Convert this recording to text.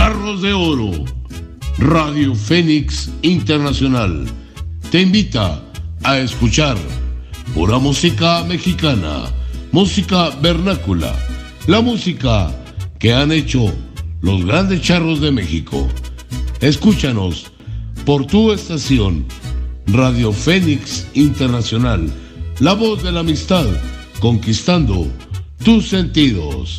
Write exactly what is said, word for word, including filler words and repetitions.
Charros de Oro. Radio Fénix Internacional te invita a escuchar pura música mexicana, música vernácula, la música que han hecho los grandes charros de México. Escúchanos por tu estación, Radio Fénix Internacional, la voz de la amistad, conquistando tus sentidos.